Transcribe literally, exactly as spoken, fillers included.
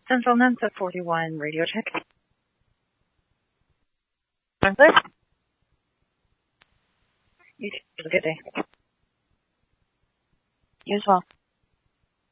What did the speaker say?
Central Mensa forty-one, radio check. I'm clear. You too. Have a good day. You as well.